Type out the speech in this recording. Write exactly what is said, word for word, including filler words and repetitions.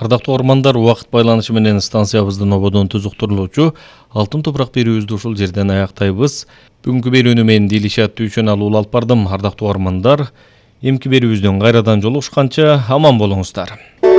Ардактуу угармандар, убакыт байланышы менен станциябыздын ободон түзүктүрүлүүчү алтын топурак берүүбүздү ушул жерден аяктайбыз. Бүгүнкү берүүнү мен Дилишат Түйшөналы улуу алып бардым. Ардактуу угармандар, эмки берүүбүздөн кайрадан жолугушканча аман болуңуздар.